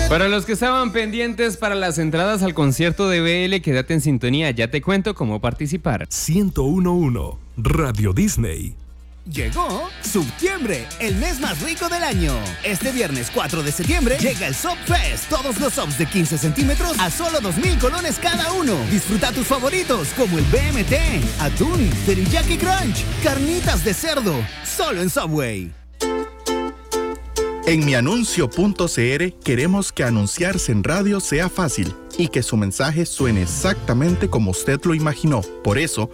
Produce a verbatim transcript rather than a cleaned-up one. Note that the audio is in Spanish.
Para los que estaban pendientes para las entradas al concierto de B L, quédate en sintonía, ya te cuento cómo participar. ciento uno punto uno Radio Disney. Llegó Subtiembre, el mes más rico del año. Este viernes cuatro de septiembre llega el Sub Fest. Todos los subs de quince centímetros a solo dos mil colones cada uno. Disfruta tus favoritos como el B M T, atún, teriyaki crunch, carnitas de cerdo. Solo en Subway. En mianuncio punto c r queremos que anunciarse en radio sea fácil y que su mensaje suene exactamente como usted lo imaginó. Por eso,